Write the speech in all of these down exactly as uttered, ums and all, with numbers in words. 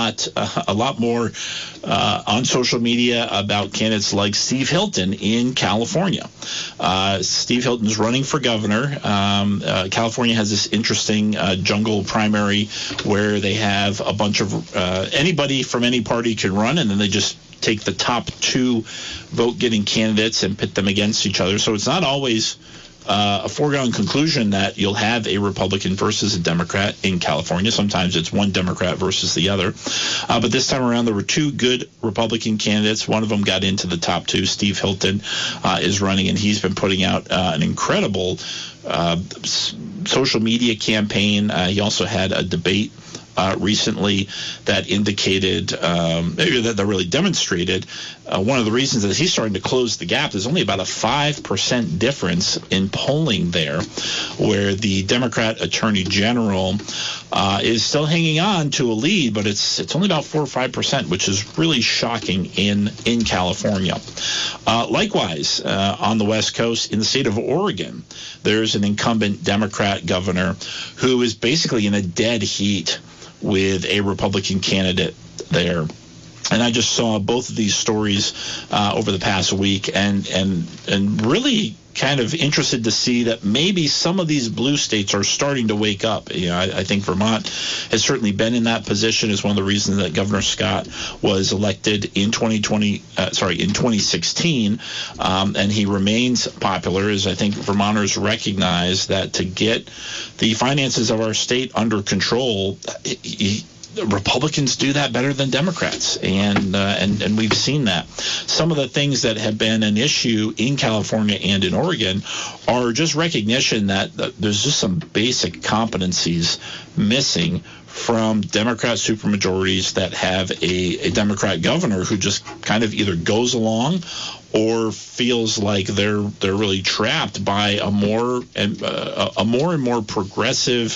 lot, uh, a lot more uh, on social media about candidates like Steve Hilton in California. Uh, Steve Hilton's running for governor. Um, uh, California has this interesting uh, jungle primary where they have a bunch of uh, anybody from any party can run, and then they just take the top two vote-getting candidates and pit them against each other. So it's not always uh, a foregone conclusion that you'll have a Republican versus a Democrat in California. Sometimes it's one Democrat versus the other. Uh, but this time around, there were two good Republican candidates. One of them got into the top two. Steve Hilton uh, is running, and he's been putting out uh, an incredible uh, social media campaign. Uh, he also had a debate Uh, recently that indicated, um, that, that really demonstrated uh, one of the reasons that he's starting to close the gap. There's only about a five percent difference in polling there, where the Democrat Attorney General uh, is still hanging on to a lead, but it's it's only about four or five percent, which is really shocking in, in California. Uh, likewise, uh, on the West Coast, in the state of Oregon, there's an incumbent Democrat governor who is basically in a dead heat with a Republican candidate there. And I just saw both of these stories uh, over the past week, and, and and really kind of interested to see that maybe some of these blue states are starting to wake up. You know, I, I think Vermont has certainly been in that position. Is one of the reasons that Governor Scott was elected in twenty twenty, uh, sorry, in twenty sixteen, um, and he remains popular. Is I think Vermonters recognize that to get the finances of our state under control, he, Republicans do that better than Democrats, and uh, and and we've seen that. Some of the things that have been an issue in California and in Oregon are just recognition that, that there's just some basic competencies missing from Democrat supermajorities that have a, a Democrat governor who just kind of either goes along or feels like they're they're really trapped by a more and uh, a more and more progressive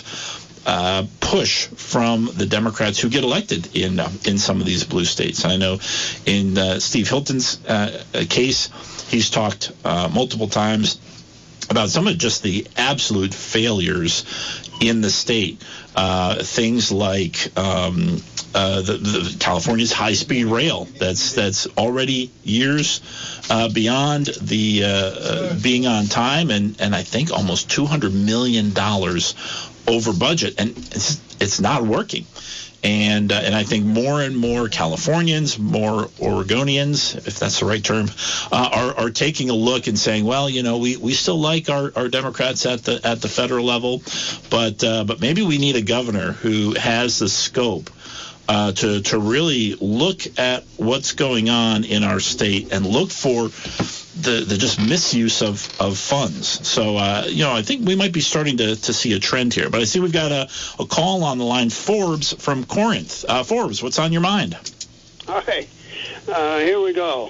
Uh, push from the Democrats who get elected in uh, in some of these blue states. I know in uh, Steve Hilton's uh, case, he's talked uh, multiple times about some of just the absolute failures in the state. Uh, things like um, uh, the, the California's high-speed rail that's that's already years uh, beyond the uh, uh, being on time, and, and I think almost two hundred million dollars over budget, and it's, it's not working. And uh, and I think more and more Californians, more Oregonians, if that's the right term, uh, are are taking a look and saying, well, you know, we, we still like our, our Democrats at the at the federal level, but uh, but maybe we need a governor who has the scope uh, to to really look at what's going on in our state and look for the, the just misuse of, of funds. So, uh, you know, I think we might be starting to, to see a trend here. But I see we've got a, a call on the line. Forbes from Corinth. Uh, Forbes, what's on your mind? All right. Uh, here we go.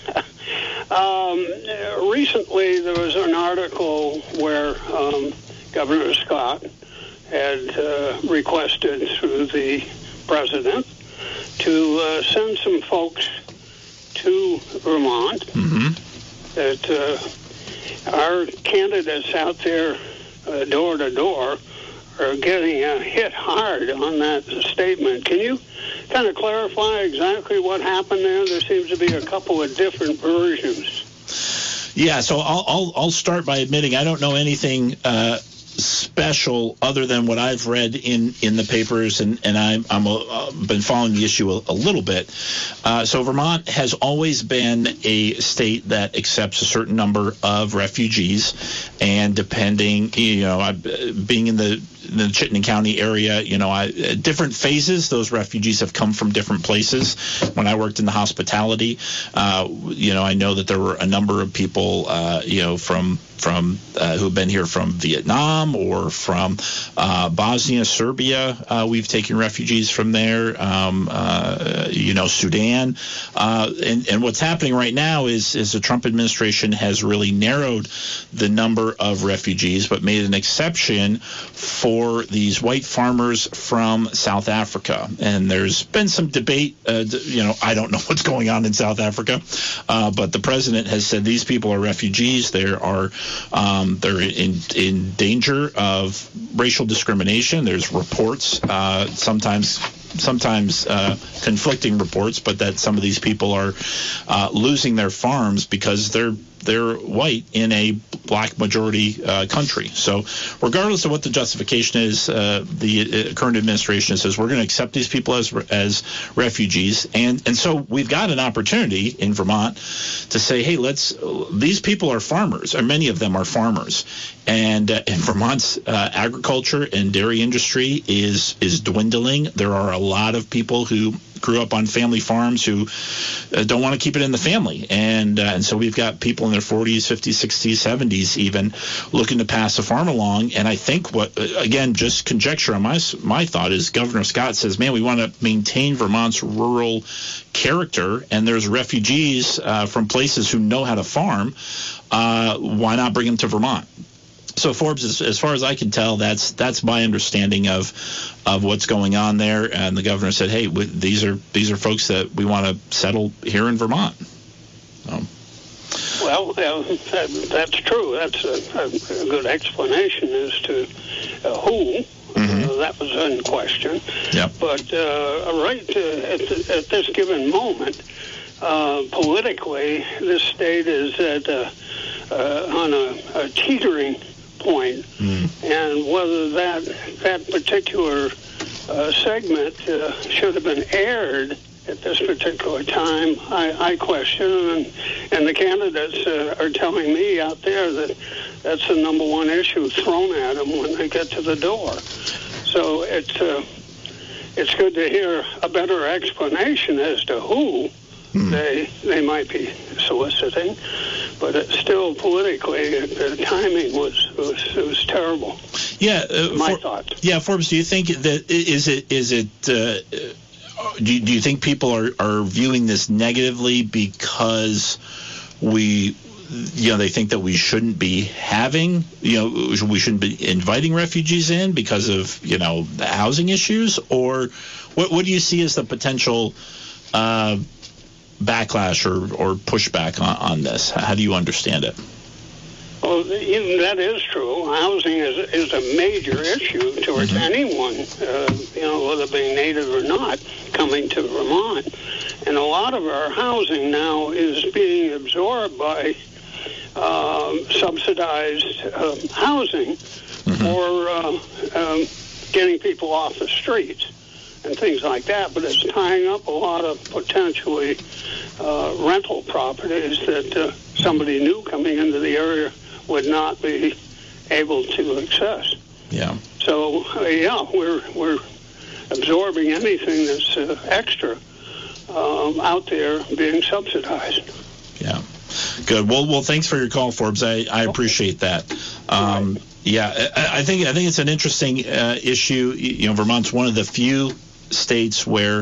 um, recently, there was an article where um, Governor Scott had uh, requested through the president to uh, send some folks to Vermont. Mm-hmm. That uh, our candidates out there, uh, door to door, are getting uh, hit hard on that statement. Can you kind of clarify exactly what happened there? There seems to be a couple of different versions. Yeah, so I'll I'll, I'll start by admitting I don't know anything uh, special other than what I've read in, in the papers, and, and I'm, I'm a, uh, been following the issue a, a little bit. Uh, so Vermont has always been a state that accepts a certain number of refugees, and depending, you know, I, being in the the Chittenden County area, you know, I, at different phases, those refugees have come from different places. When I worked in the hospitality, uh, you know, I know that there were a number of people, uh, you know, from from uh, who've been here from Vietnam or from uh, Bosnia, Serbia. Uh, we've taken refugees from there, um, uh, you know, Sudan. Uh, and, and what's happening right now is, is the Trump administration has really narrowed the number of refugees, but made an exception for these white farmers from South Africa. And there's been some debate, uh, you know, I don't know what's going on in South Africa, uh, but the president has said these people are refugees. There are Um, they're in, in danger of racial discrimination. There's reports uh, sometimes sometimes uh, conflicting reports, but that some of these people are uh, losing their farms because they're they're white in a black majority uh, country. So regardless of what the justification is, uh, the uh, current administration says we're going to accept these people as as refugees. And, and so we've got an opportunity in Vermont to say, hey, let's these people are farmers, or many of them are farmers. And, uh, and Vermont's uh, agriculture and dairy industry is is dwindling. There are a lot of people who grew up on family farms who uh, don't want to keep it in the family. And, uh, and so we've got people in their forties, fifties, sixties, seventies even looking to pass a farm along. And I think what, again, just conjecture on my, my thought is Governor Scott says, man, we want to maintain Vermont's rural character, and there's refugees uh, from places who know how to farm. Uh, why not bring them to Vermont? So Forbes, as, as far as I can tell, that's that's my understanding of of what's going on there. And the governor said, "Hey, w- these are these are folks that we want to settle here in Vermont." Um, well, uh, that, that's true. That's a, a good explanation as to uh, who. Mm-hmm. Uh, that was in question. Yep. But uh, right uh, at, the, at this given moment, uh, politically, this state is at uh, uh, on a, a teetering point, mm. and whether that that particular uh, segment uh, should have been aired at this particular time, I, I question, and, and the candidates uh, are telling me out there that that's the number one issue thrown at them when they get to the door. So it's uh, it's good to hear a better explanation as to who mm. they they might be soliciting. But it still, politically, the timing was was, was terrible. Yeah, uh, my for, thoughts. Yeah, Forbes, do you think that is it is it? Uh, do you, do you think people are, are viewing this negatively because we, you know, they think that we shouldn't be having, you know, we shouldn't be inviting refugees in because of, you know, the housing issues, or what? What do you see as the potential Uh, backlash or, or pushback on, on this? How do you understand it? Well, even that is true. Housing is is a major issue towards mm-hmm. anyone, uh, you know, whether being native or not, coming to Vermont. And a lot of our housing now is being absorbed by uh, subsidized uh, housing mm-hmm. for uh, um, getting people off the streets and things like that, but it's tying up a lot of potentially uh, rental properties that uh, somebody new coming into the area would not be able to access. Yeah. So, uh, yeah, we're we're absorbing anything that's uh, extra um, out there being subsidized. Yeah. Good. Well, well, thanks for your call, Forbes. I, I appreciate that. Um, right. Yeah, I, I think I think it's an interesting uh, issue. You know, Vermont's one of the few states where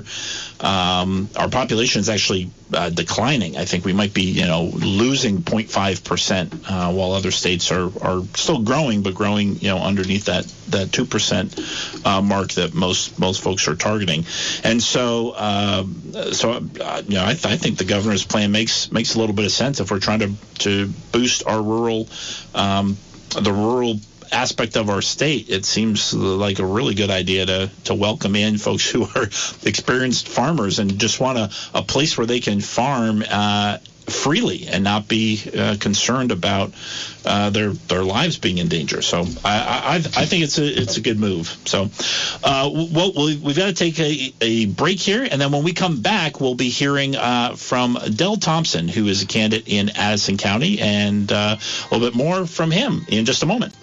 um, our population is actually uh, declining. I think we might be, you know, losing zero point five percent, uh, while other states are, are still growing, but growing, you know, underneath that that two percent uh, mark that most most folks are targeting. And so, uh, so uh, you know, I, th- I think the governor's plan makes makes a little bit of sense if we're trying to to boost our rural, um, the rural aspect of our state. It seems like a really good idea to to welcome in folks who are experienced farmers and just want a, a place where they can farm uh, freely and not be uh, concerned about uh, their their lives being in danger. So I I, I think it's a it's a good move. So uh, well, we've got to take a, a break here, and then when we come back, we'll be hearing uh, from Del Thompson, who is a candidate in Addison County, and uh, a little bit more from him in just a moment.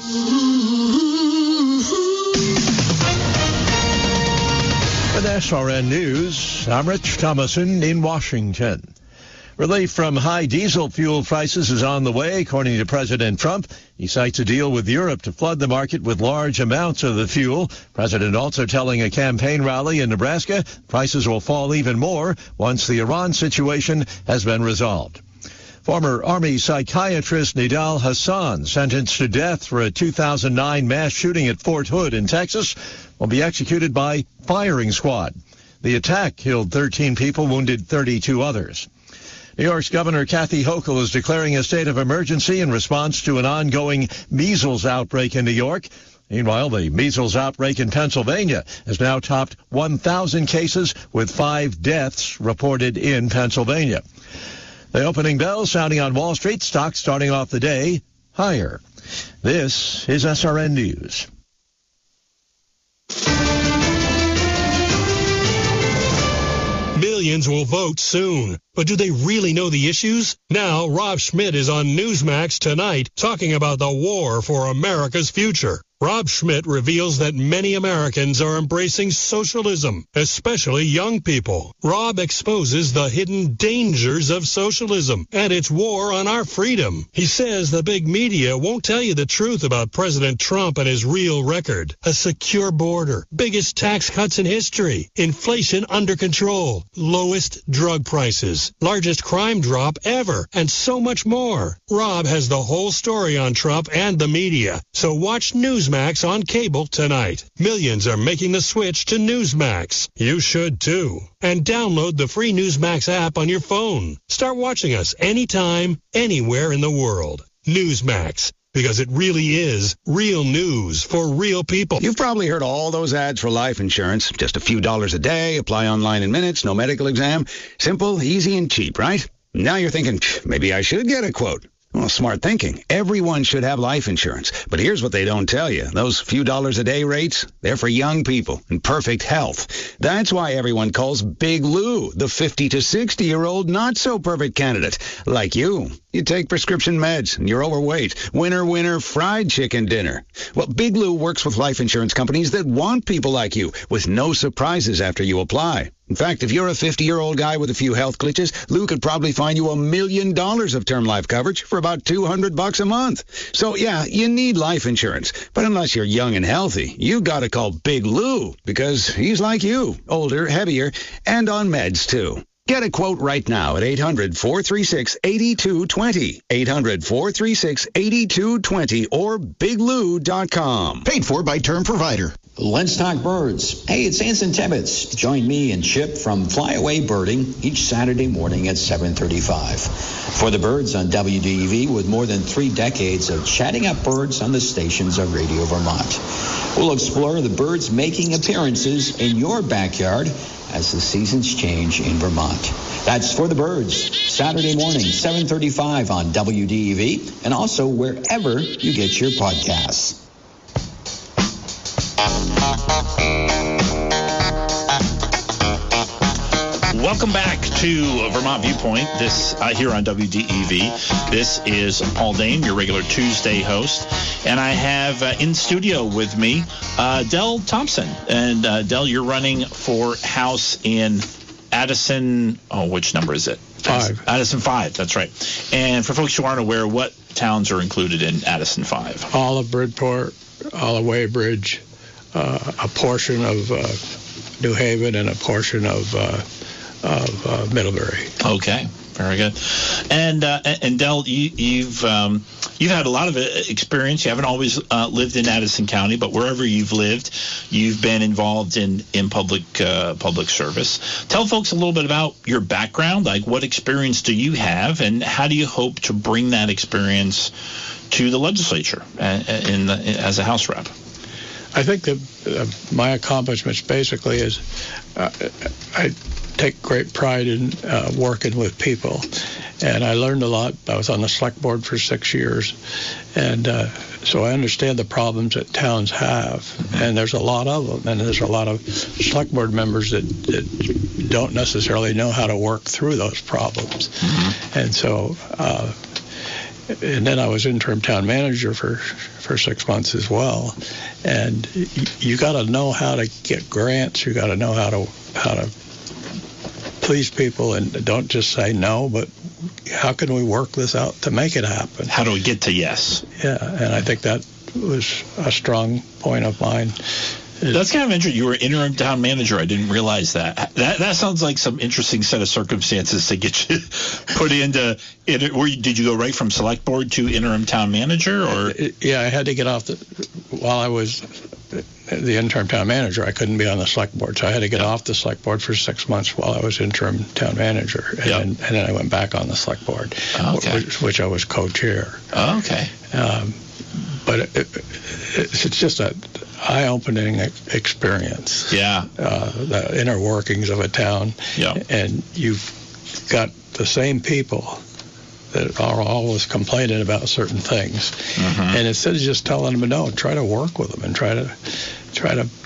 With S R N News, I'm Rich Thomason in Washington. Relief from high diesel fuel prices is on the way, according to President Trump. He cites a deal with Europe to flood the market with large amounts of the fuel. President also telling a campaign rally in Nebraska prices will fall even more once the Iran situation has been resolved. Former Army psychiatrist Nidal Hassan, sentenced to death for a two thousand nine mass shooting at Fort Hood in Texas, will be executed by firing squad. The attack killed thirteen people, wounded thirty-two others. New York's Governor Kathy Hochul is declaring a state of emergency in response to an ongoing measles outbreak in New York. Meanwhile, the measles outbreak in Pennsylvania has now topped one thousand cases, with five deaths reported in Pennsylvania. The opening bell sounding on Wall Street, stocks starting off the day higher. This is S R N News. Millions will vote soon, but do they really know the issues? Now, Rob Schmidt is on Newsmax tonight talking about the war for America's future. Rob Schmidt reveals that many Americans are embracing socialism, especially young people. Rob exposes the hidden dangers of socialism and its war on our freedom. He says the big media won't tell you the truth about President Trump and his real record. A secure border, biggest tax cuts in history, inflation under control, lowest drug prices, largest crime drop ever, and so much more. Rob has the whole story on Trump and the media, so watch Newsmax on cable tonight. Millions are making the switch to Newsmax. You should too. And download the free Newsmax app on your phone. Start watching us anytime, anywhere in the world. Newsmax, because it really is real news for real people. You've probably heard all those ads for life insurance. Just a few dollars a day, apply online in minutes, no medical exam. Simple, easy, and cheap, right? Now you're thinking, maybe I should get a quote. Well, smart thinking. Everyone should have life insurance. But here's what they don't tell you. Those few dollars a day rates, they're for young people in perfect health. That's why everyone calls Big Lou the fifty to sixty-year-old not-so-perfect candidate. Like you. You take prescription meds, and you're overweight. Winner, winner, fried chicken dinner. Well, Big Lou works with life insurance companies that want people like you, with no surprises after you apply. In fact, if you're a fifty-year-old guy with a few health glitches, Lou could probably find you a million dollars of term life coverage for about two hundred bucks a month. So, yeah, you need life insurance. But unless you're young and healthy, you gotta call Big Lou, because he's like you, older, heavier, and on meds, too. Get a quote right now at eight hundred, four three six, eight two two zero, eight hundred, four three six, eight two two zero, or big lou dot com. Paid for by Term Provider. Let's talk birds. Hey, it's Anson Tibbetts. Join me and Chip from Flyaway Birding each Saturday morning at seven thirty-five. For the birds on W D E V, with more than three decades of chatting up birds on the stations of Radio Vermont. We'll explore the birds making appearances in your backyard as the seasons change in Vermont. That's For the Birds, Saturday morning, seven thirty-five on W D E V, and also wherever you get your podcasts. Welcome back to Vermont Viewpoint, this uh, here on W D E V. This is Paul Dane, your regular Tuesday host, and I have uh, in studio with me uh, Del Thompson. And uh, Del, you're running for House in Addison. Oh, which number is it? Five. Addison five, that's right. And for folks who aren't aware, what towns are included in Addison five? All of Bridport, all of Weybridge, uh, a portion of uh, New Haven, and a portion of uh, of uh, Middlebury. Okay, very good. And uh, and Del, you, you've um, you've had a lot of experience. You haven't always uh, lived in Addison County, but wherever you've lived, you've been involved in in public uh, public service. Tell folks a little bit about your background. Like, what experience do you have, and how do you hope to bring that experience to the legislature in the, as a House rep? I think that uh, my accomplishments basically is uh, I take great pride in uh, working with people, and I learned a lot. I was on the select board for six years, and uh, so I understand the problems that towns have, mm-hmm. and there's a lot of them, and there's a lot of select board members that, that don't necessarily know how to work through those problems, mm-hmm. and so uh, and then I was interim town manager for for six months as well, and you, you got to know how to get grants. You got to know how to how to please people, and don't just say no, but how can we work this out to make it happen? How do we get to yes? Yeah, and I think that was a strong point of mine. That's kind of interesting. You were interim town manager. I didn't realize that. That that sounds like some interesting set of circumstances to get you put into. In, were you, did you go right from select board to interim town manager, or? Yeah, I had to get off the while I was the interim town manager. I couldn't be on the select board, so I had to get yep. off the select board for six months while I was interim town manager, and, yep. then, and then I went back on the select board, okay. which, which I was co-chair. Oh, okay. Um, but it, it's, it's just a eye-opening experience. Yeah. Uh, the inner workings of a town. Yeah. And you've got the same people that are always complaining about certain things. Mm-hmm. And instead of just telling them no, try to work with them and try to try to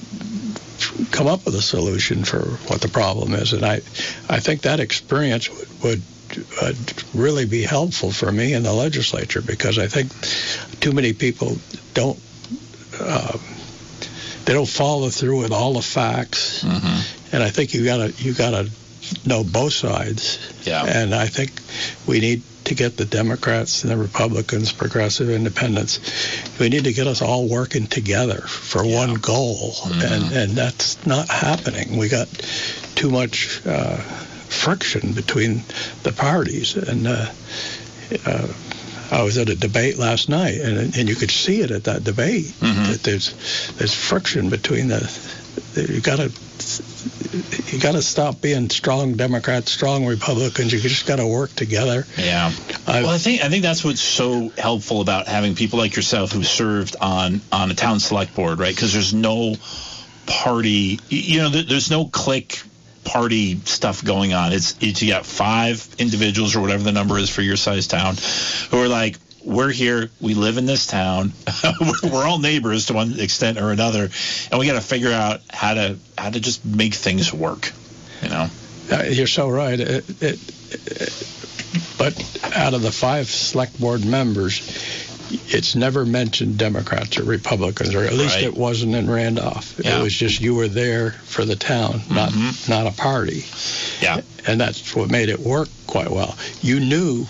come up with a solution for what the problem is. And I, I think that experience would, would uh, really be helpful for me in the legislature, because I think too many people don't uh, they don't follow through with all the facts. Mm-hmm. And I think you gotta you gotta know both sides. Yeah. And I think we need to get the Democrats and the Republicans, progressive independents, we need to get us all working together for yeah. one goal. Mm-hmm. And and that's not happening. We got too much uh, friction between the parties. And uh, uh, I was at a debate last night, and and you could see it at that debate, mm-hmm. that there's there's friction between the, the you got to you got to stop being strong Democrats, strong Republicans. You just got to work together. Yeah. I, well, I think I think that's what's so helpful about having people like yourself who served on on a town select board, right? Because there's no party, you know, there's no clique party stuff going on. It's, it's you got five individuals or whatever the number is for your size town who are like, we're here, we live in this town, we're all neighbors to one extent or another, and we got to figure out how to how to just make things work, you know. Uh, you're so right. It, it, it, but out of the five select board members, it's never mentioned Democrats or Republicans, or at least right. it wasn't in Randolph. Yeah. It was just you were there for the town, not mm-hmm. not a party. Yeah. And that's what made it work quite well. You knew.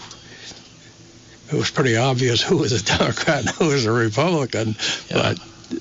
It was pretty obvious who was a Democrat and who was a Republican, yeah. but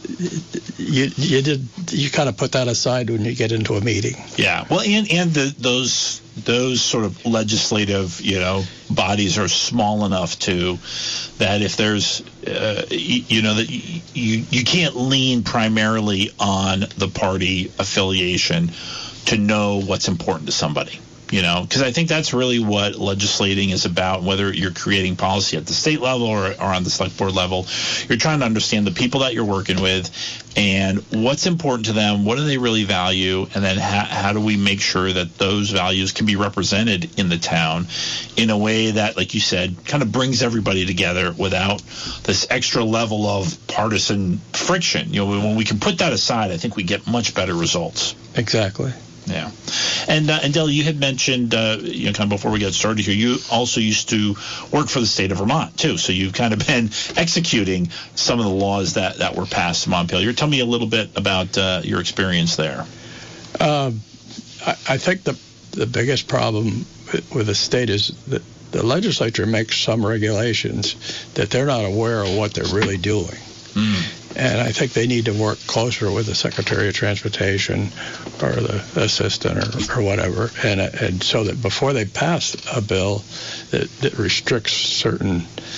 you you did you kind of put that aside when you get into a meeting. Yeah, well, and and the, those those sort of legislative, you know, bodies are small enough too that if there's, uh, you, you know, that you you can't lean primarily on the party affiliation to know what's important to somebody. You know, because I think that's really what legislating is about, whether you're creating policy at the state level or, or on the select board level. You're trying to understand the people that you're working with and what's important to them, what do they really value, and then ha- how do we make sure that those values can be represented in the town in a way that, like you said, kind of brings everybody together without this extra level of partisan friction. You know, when we can put that aside, I think we get much better results. Exactly. Yeah. And, uh, and Del, you had mentioned, uh, you know, kind of before we got started here, you also used to work for the state of Vermont, too. So you've kind of been executing some of the laws that, that were passed in Montpelier. Tell me a little bit about uh, your experience there. Uh, I, I think the, the biggest problem with the state is that the legislature makes some regulations that they're not aware of what they're really doing. Mm. And I think they need to work closer with the Secretary of Transportation or the assistant or, or whatever, and and so that before they pass a bill that, that restricts certain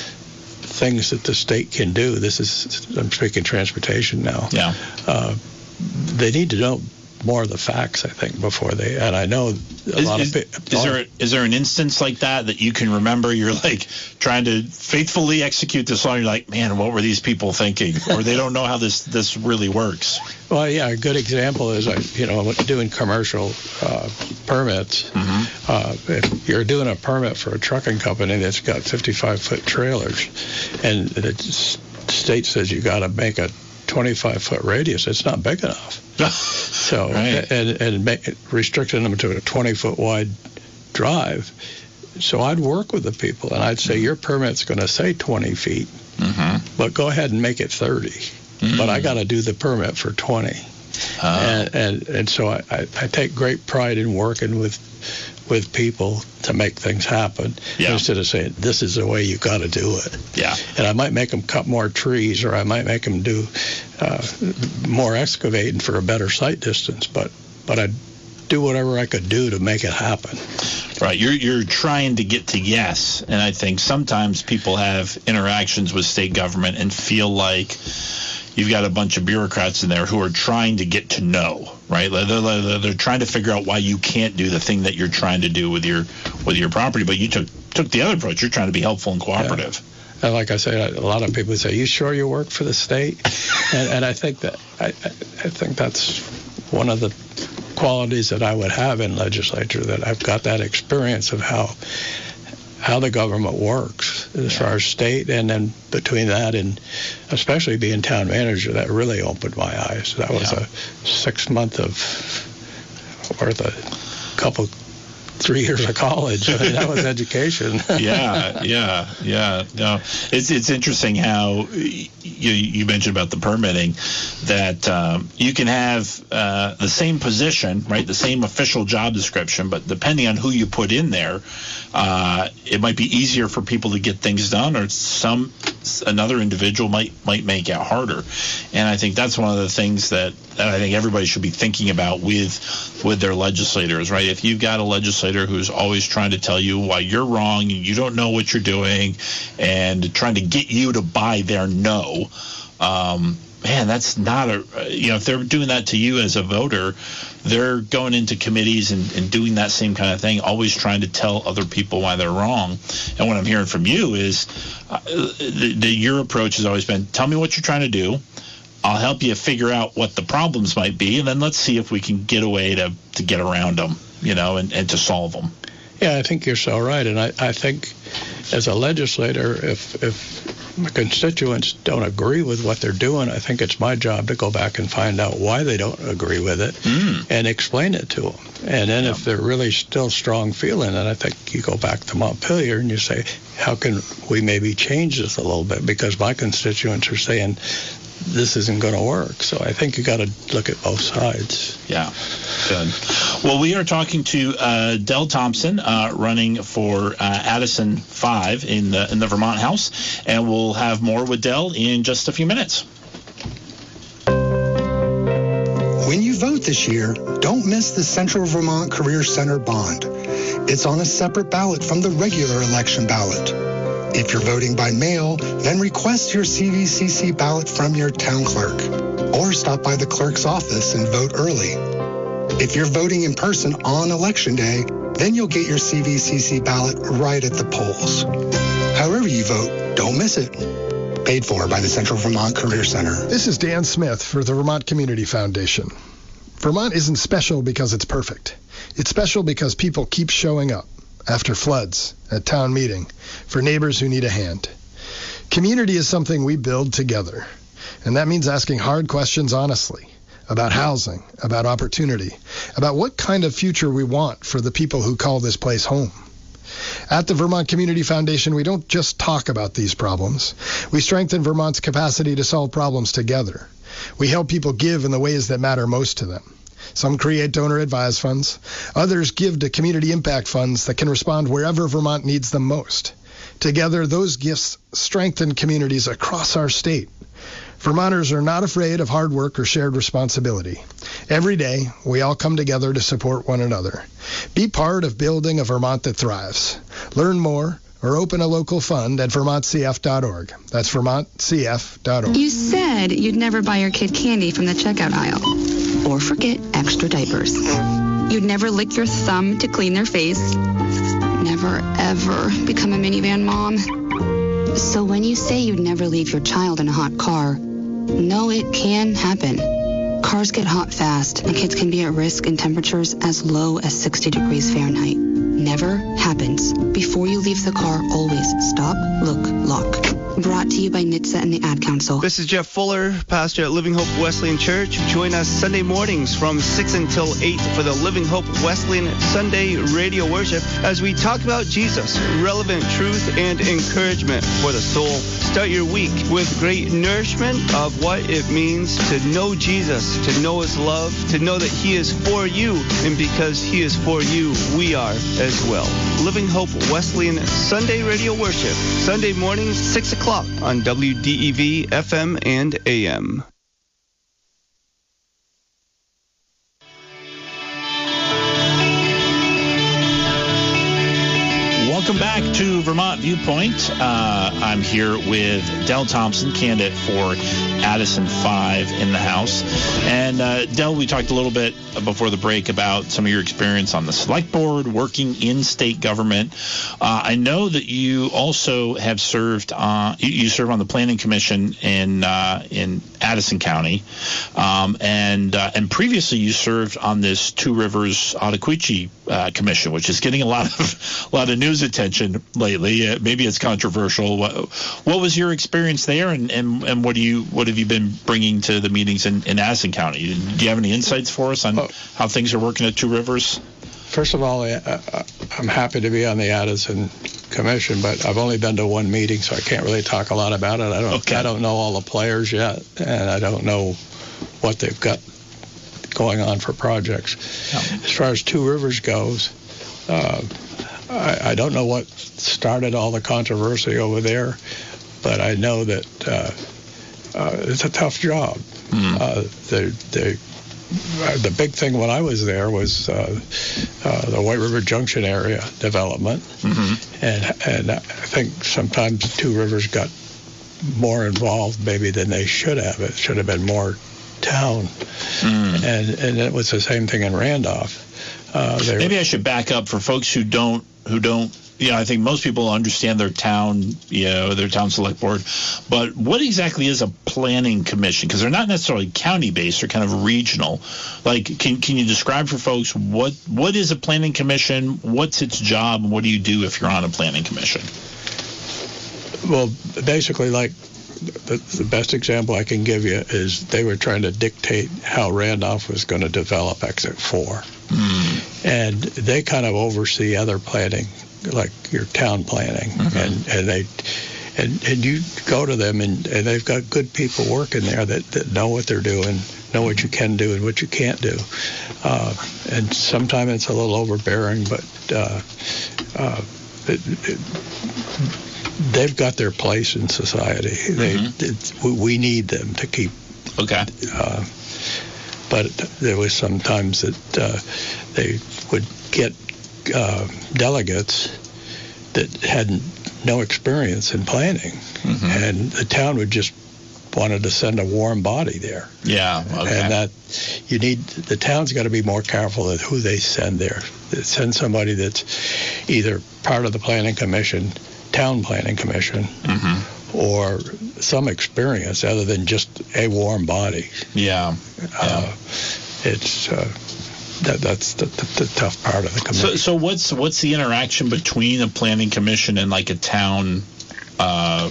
things that the state can do, this is, I'm speaking transportation now, yeah. uh, they need to know more of the facts, I think, before they, and I know a is, lot is, of is there is there an instance like that that you can remember? You're like trying to faithfully execute this law. You're like, man, what were these people thinking? Or they don't know how this this really works. Well, yeah, a good example is, I, you know, doing commercial uh, permits. Mm-hmm. Uh, if you're doing a permit for a trucking company that's got fifty-five foot trailers, and the state says you got to make a twenty-five foot radius, it's not big enough. So, right. and and make, restricting them to a twenty foot wide drive. So I'd work with the people, and I'd say, your permit's going to say twenty feet, mm-hmm. but go ahead and make it thirty. Mm-hmm. But I got to do the permit for twenty. Oh. And, and and so I, I, I take great pride in working with with people to make things happen, yeah. instead of saying, this is the way you got to do it. Yeah. And I might make them cut more trees, or I might make them do uh, more excavating for a better sight distance, but but I'd do whatever I could do to make it happen. Right. You're you're trying to get to yes, and I think sometimes people have interactions with state government and feel like you've got a bunch of bureaucrats in there who are trying to get to know, right? They're, they're, they're trying to figure out why you can't do the thing that you're trying to do with your with your property. But you took took the other approach. You're trying to be helpful and cooperative. And like I say, a lot of people say, "You sure you work for the state?" and, and I think that I, I think that's one of the qualities that I would have in legislature, that I've got that experience of how how the government works as yeah. far as state, and then between that and especially being town manager, that really opened my eyes. That was yeah. a six month of worth a couple. Three years of college. I mean, that was education. yeah, yeah, yeah. No, it's it's interesting how you you mentioned about the permitting, that um, you can have uh, the same position, right, the same official job description, but depending on who you put in there, uh, it might be easier for people to get things done, or some another individual might might make it harder. And I think that's one of the things that, that I think everybody should be thinking about with with their legislators, right? If you've got a legislator who's always trying to tell you why you're wrong and you don't know what you're doing, and trying to get you to buy their no, um, man, that's not a, you know, if they're doing that to you as a voter, they're going into committees and, and doing that same kind of thing, always trying to tell other people why they're wrong. And what I'm hearing from you is uh, the, the, your approach has always been, tell me what you're trying to do. I'll help you figure out what the problems might be, and then let's see if we can get a way to, to get around them, you know, and, and to solve them. Yeah, I think you're so right. And I, I think as a legislator, if if my constituents don't agree with what they're doing, I think it's my job to go back and find out why they don't agree with it mm. and explain it to them. And then yeah. if they're really still strong feeling, then I think you go back to Montpelier and you say, how can we maybe change this a little bit? Because my constituents are saying this isn't going to work. So I think you got to look at both sides. Yeah, good. Well, we are talking to uh, Del Thompson, uh, running for uh, Addison five in the in the Vermont House, and we'll have more with Del in just a few minutes. When you vote this year, don't miss the Central Vermont Career Center bond. It's on a separate ballot from the regular election ballot. If you're voting by mail, then request your C V C C ballot from your town clerk, or stop by the clerk's office and vote early. If you're voting in person on Election Day, then you'll get your C V C C ballot right at the polls. However you vote, don't miss it. Paid for by the Central Vermont Career Center. This is Dan Smith for the Vermont Community Foundation. Vermont isn't special because it's perfect. It's special because people keep showing up after floods, at town meeting, for neighbors who need a hand. Community is something we build together, and that means asking hard questions honestly about housing, about opportunity, about what kind of future we want for the people who call this place home. At the Vermont Community Foundation, we don't just talk about these problems. We strengthen Vermont's capacity to solve problems together. We help people give in the ways that matter most to them. Some create donor-advised funds. Others give to community impact funds that can respond wherever Vermont needs them most. Together, those gifts strengthen communities across our state. Vermonters are not afraid of hard work or shared responsibility. Every day, we all come together to support one another. Be part of building a Vermont that thrives. Learn more or open a local fund at vermont c f dot org. That's vermont c f dot org. You said you'd never buy your kid candy from the checkout aisle or forget extra diapers. You'd never lick your thumb to clean their face. Never, ever become a minivan mom. So when you say you'd never leave your child in a hot car, no, it can happen. Cars get hot fast, and kids can be at risk in temperatures as low as sixty degrees Fahrenheit. Never happens. Before you leave the car, always stop, look, lock. Brought to you by N H T S A and the Ad Council. This is Jeff Fuller, pastor at Living Hope Wesleyan Church. Join us Sunday mornings from six until eight for the Living Hope Wesleyan Sunday radio worship as we talk about Jesus, relevant truth and encouragement for the soul. Start your week with great nourishment of what it means to know Jesus, to know his love, to know that he is for you, and because he is for you, we are as well. Living Hope Wesleyan Sunday radio worship, Sunday mornings, six o'clock on W D E V F M and A M. Welcome back to Vermont Viewpoint. Uh, I'm here with Del Thompson, candidate for Addison five in the House. And uh, Del, we talked a little bit before the break about some of your experience on the select board, working in state government. Uh, I know that you also have served on, you, you serve on the Planning Commission in uh, in Addison County, um, and uh, and previously you served on this Two Rivers Ottaquechee uh, Commission, which is getting a lot of a lot of news attention lately. Uh, maybe it's controversial. What, what was your experience there, and, and, and what do you what have you been bringing to the meetings in, in Addison County? Do you have any insights for us on how things are working at Two Rivers? First of all, I, I'm happy to be on the Addison Commission, but I've only been to one meeting, so I can't really talk a lot about it. I don't okay. I don't know all the players yet, and I don't know what they've got going on for projects. No. As far as Two Rivers goes, uh, I, I don't know what started all the controversy over there, but I know that uh, uh, it's a tough job. Mm. Uh, they, they, uh, the big thing when I was there was uh, uh, the White River Junction area development, mm-hmm. and and I think sometimes Two Rivers got more involved maybe than they should have. It should have been more town, mm. and and it was the same thing in Randolph. Uh, maybe I should back up for folks who don't who don't. You know, I think most people understand their town, you know, their town select board. But what exactly is a planning commission? Because they're not necessarily county-based; they're kind of regional. Like, can can you describe for folks what what is a planning commission? What's its job, and what do you do if you're on a planning commission? Well, basically, like the, the best example I can give you is they were trying to dictate how Randolph was going to develop Exit four, mm. and they kind of oversee other planning, like your town planning, mm-hmm. and and they and and you go to them and, and they've got good people working there that, that know what they're doing, know what you can do and what you can't do, uh, and sometimes it's a little overbearing, but uh, uh, it, it, they've got their place in society. Mm-hmm. They it, we need them to keep. Okay. Uh, but there was sometimes that uh, they would get Uh, delegates that had no experience in planning, mm-hmm. and the town would just wanted to send a warm body there. Yeah, okay. And that you need the town's got to be more careful at who they send there. They send somebody that's either part of the planning commission, town planning commission, mm-hmm. or some experience other than just a warm body. Yeah, uh, yeah. it's. Uh, That, that's the, the, the tough part of the commission. So, so what's what's the interaction between a planning commission and like a town? Uh,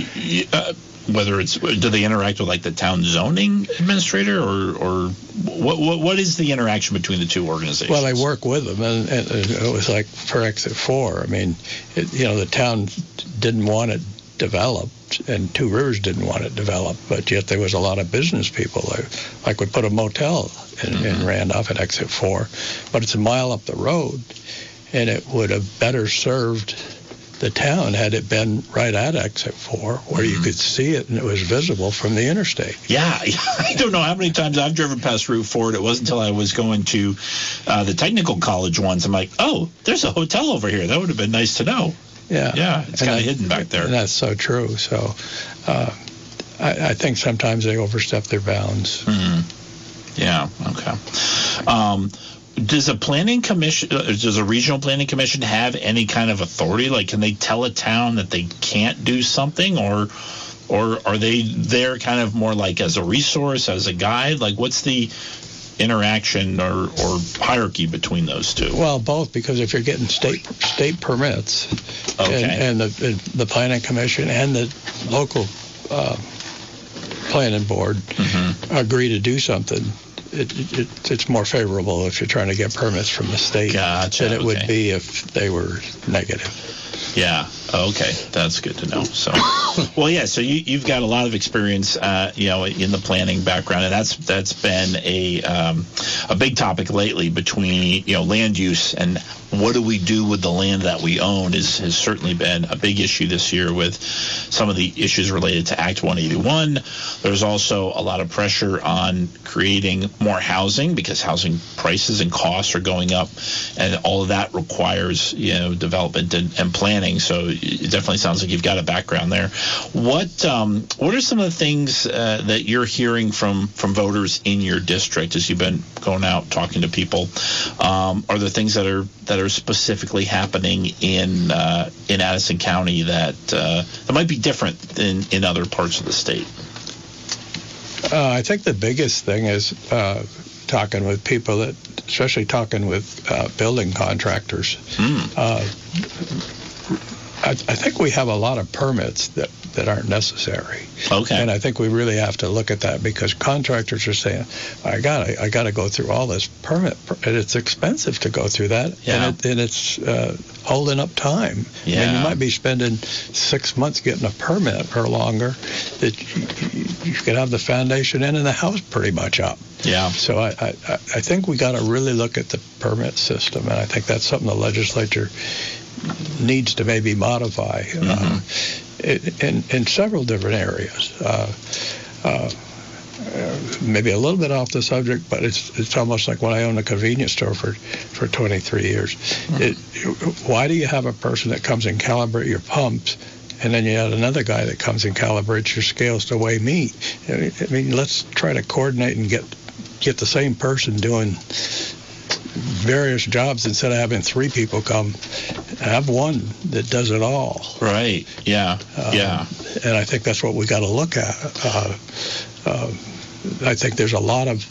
uh, whether it's do they interact with like the town zoning administrator, or or what what, what is the interaction between the two organizations? Well, they work with them, and, and it was like for Exit four. I mean, it, you know, the town didn't want it developed, and Two Rivers didn't want it developed, but yet there was a lot of business people like, like would put a motel in, mm-hmm. in Randolph at Exit four, but it's a mile up the road, and it would have better served the town had it been right at Exit four, where mm-hmm. you could see it and it was visible from the interstate. Yeah, I don't know how many times I've driven past Route four, and it wasn't until I was going to uh, the technical college once. I'm like, oh, there's a hotel over here. That would have been nice to know. Yeah, yeah, it's kind of hidden back there. And that's so true. So uh, I, I think sometimes they overstep their bounds. Mm-hmm. Yeah, okay. Um, does a planning commission, uh, does a regional planning commission have any kind of authority? Like, can they tell a town that they can't do something, or or are they there kind of more like as a resource, as a guide? Like, what's the interaction or, or hierarchy between those two? Well, both, because if you're getting state state permits, okay. and, and the the planning commission and the local uh, planning board mm-hmm. agree to do something, it, it, it's more favorable if you're trying to get permits from the state gotcha. than it okay. would be if they were negative. Yeah. Okay, that's good to know. So, well, yeah. So you, you've got a lot of experience, uh, you know, in the planning background, and that's that's been a um, a big topic lately between you know land use and what do we do with the land that we own is has certainly been a big issue this year with some of the issues related to Act one eighty-one. There's also a lot of pressure on creating more housing because housing prices and costs are going up, and all of that requires you know development and, and planning. So it definitely sounds like you've got a background there. What um, what are some of the things uh, that you're hearing from, from voters in your district as you've been going out talking to people? Um, are there things that are that are specifically happening in uh, in Addison County that uh, that might be different than in other parts of the state? Uh, I think the biggest thing is uh, talking with people that, especially talking with uh, building contractors. Mm. Uh, I, I think we have a lot of permits that, that aren't necessary. Okay. And I think we really have to look at that because contractors are saying, I got I got to go through all this permit, and it's expensive to go through that, yeah. and, it, and it's uh, holding up time. Yeah. I mean, you might be spending six months getting a permit or longer that you, you could have the foundation in and the house pretty much up. Yeah. So I, I, I think we got to really look at the permit system, and I think that's something the legislature needs to maybe modify uh, mm-hmm. in, in several different areas. Uh, uh, maybe a little bit off the subject, but it's it's almost like when I owned a convenience store for, for twenty-three years. Mm-hmm. It, why do you have a person that comes and calibrate your pumps, and then you have another guy that comes and calibrates your scales to weigh meat? I mean, let's try to coordinate and get get the same person doing various jobs instead of having three people come. Have one that does it all. Right. Yeah. Uh, yeah. And I think that's what we got to look at. Uh, uh, I think there's a lot of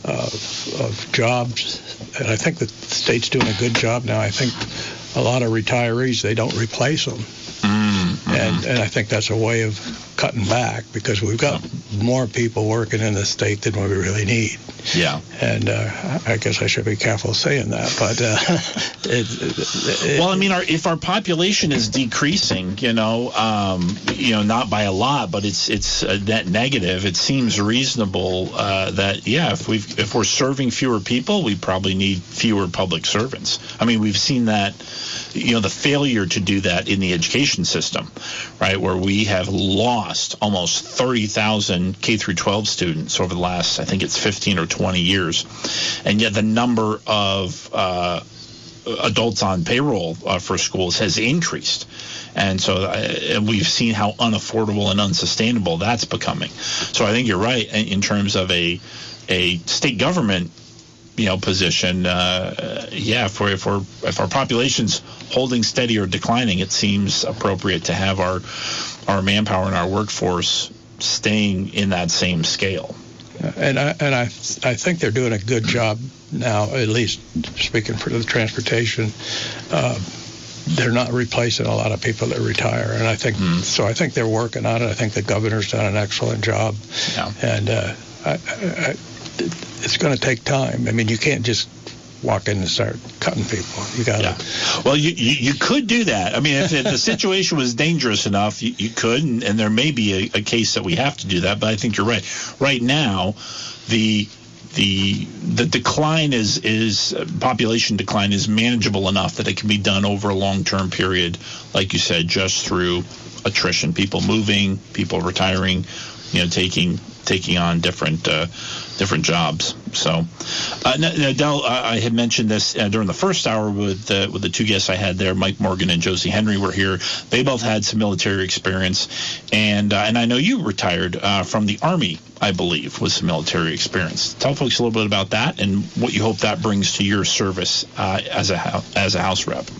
uh, of jobs, and I think the state's doing a good job now. I think a lot of retirees, they don't replace them. Mm-hmm. And and I think that's a way of cutting back because we've got more people working in the state than we really need. Yeah. And uh, I guess I should be careful saying that, but uh, it, it, it, well, I mean, our, if our population is decreasing, you know, um, you know, not by a lot, but it's it's a net negative. It seems reasonable uh, that yeah, if we if we're serving fewer people, we probably need fewer public servants. I mean, we've seen that, you know, the failure to do that in the education system, right, where we have lost almost thirty thousand K through twelve students over the last, I think it's fifteen or twenty years, and yet the number of uh, adults on payroll uh, for schools has increased. And so uh, and we've seen how unaffordable and unsustainable that's becoming. So I think you're right in, in terms of a a state government, you know, position. Uh, yeah, if we're, if we're if our population's holding steady or declining, it seems appropriate to have our our manpower and our workforce staying in that same scale. And I and I I think they're doing a good job now, at least speaking for the transportation. Uh, they're not replacing a lot of people that retire, and I think mm. so. I think they're working on it. I think the governor's done an excellent job, yeah. and uh, I, I, it's going to take time. I mean, you can't just walk in and start cutting people. You got to. Yeah. Well, you, you you could do that. I mean, if, if the situation was dangerous enough, you, you could, and, and there may be a, a case that we have to do that. But I think you're right. Right now, the the the decline is is uh, population decline is manageable enough that it can be done over a long-term period, like you said, just through attrition, people moving, people retiring, you know, taking taking on different uh, different jobs. So, uh, now, Del, uh, I had mentioned this uh, during the first hour with uh, with the two guests I had there, Mike Morgan and Josie Henry were here. They both had some military experience, and uh, and I know you retired uh, from the Army, I believe, with some military experience. Tell folks a little bit about that and what you hope that brings to your service uh, as a as a House rep.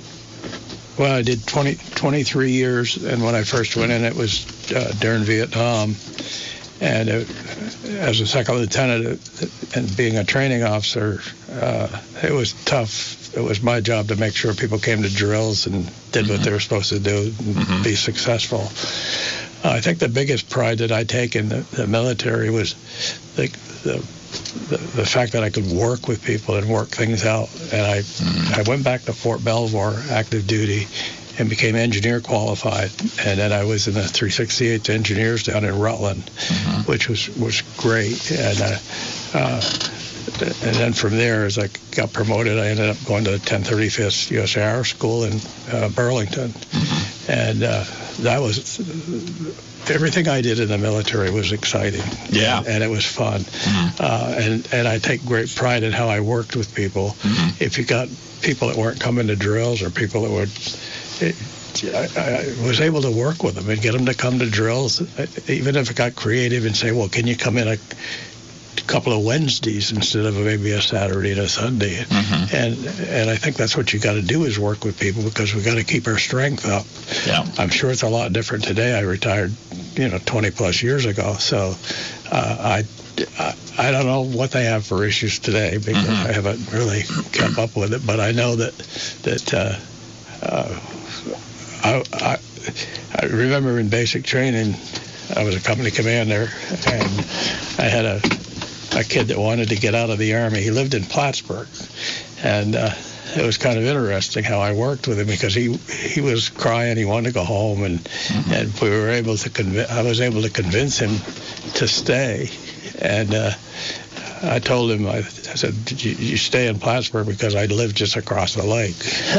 Well, I did twenty, twenty-three years, and when I first went in, it was uh, during Vietnam. And it, as a second lieutenant and being a training officer, uh, it was tough. It was my job to make sure people came to drills and did mm-hmm. what they were supposed to do and mm-hmm. be successful. Uh, I think the biggest pride that I take in the, the military was the, the The, the fact that I could work with people and work things out. And I mm. I went back to Fort Belvoir, active duty, and became engineer qualified. And then I was in the three sixty-eighth Engineers down in Rutland, mm-hmm. which was, was great. And uh, uh, and then from there, as I got promoted, I ended up going to the ten thirty-fifth U S Air School in uh, Burlington. Mm-hmm. And uh, that was, everything I did in the military was exciting. Yeah. And, and it was fun. Mm-hmm. Uh, and, and I take great pride in how I worked with people. Mm-hmm. If you got people that weren't coming to drills or people that would, it, I, I was able to work with them and get them to come to drills, even if it got creative and say, well, can you come in a couple of Wednesdays instead of maybe a Saturday and a Sunday? Mm-hmm. And and I think that's what you got to do is work with people, because we got to keep our strength up. Yeah. I'm sure it's a lot different today. I retired, you know, twenty plus years ago. So uh, I, I I don't know what they have for issues today, because mm-hmm. I haven't really kept up with it. But I know that that uh, uh, I, I I remember in basic training, I was a company commander, and I had a a kid that wanted to get out of the Army. He lived in Plattsburgh, and uh, it was kind of interesting how I worked with him, because he he was crying, he wanted to go home, and mm-hmm. and we were able to convince, I was able to convince him to stay. And uh, I told him, I, I said, Did you, you stay in Plattsburgh because I live just across the lake.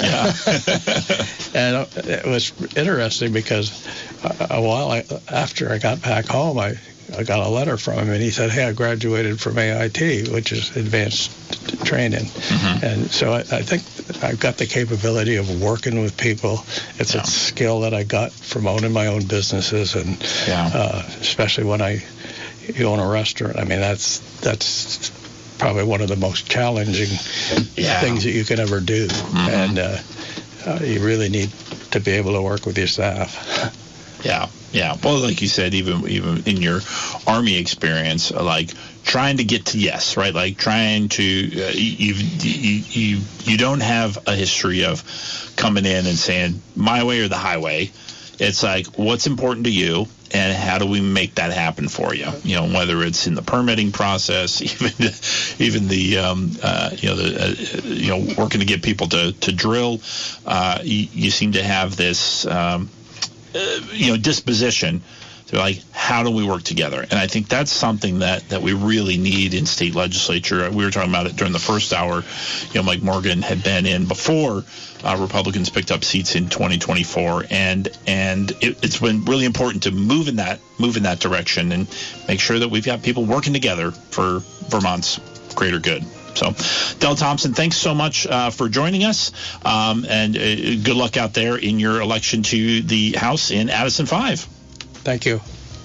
Yeah. And it was interesting, because a while I, after I got back home, I I got a letter from him, and he said, hey, I graduated from A I T, which is advanced training. Mm-hmm. And so I, I think I've got the capability of working with people. It's yeah. a skill that I got from owning my own businesses, and yeah. uh, especially when I you own a restaurant. I mean, that's that's probably one of the most challenging yeah. things that you can ever do. Mm-hmm. And uh, uh, you really need to be able to work with your staff. Yeah, yeah. Well, like you said, even even in your Army experience, like trying to get to yes, right? Like trying to uh, you you you you don't have a history of coming in and saying my way or the highway. It's like, what's important to you, and how do we make that happen for you? You know, whether it's in the permitting process, even even the um, uh, you know the uh, you know working to get people to to drill. Uh, you, you seem to have this. Um, Uh, you know, disposition to like, how do we work together? And I think that's something that, that we really need in state legislature. We were talking about it during the first hour. You know, Mike Morgan had been in before uh, Republicans picked up seats in twenty twenty-four, and and it, it's been really important to move in that move in that direction and make sure that we've got people working together for Vermont's greater good. So, Del Thompson, thanks so much uh, for joining us, um, and uh, good luck out there in your election to the House in Addison five. Thank you.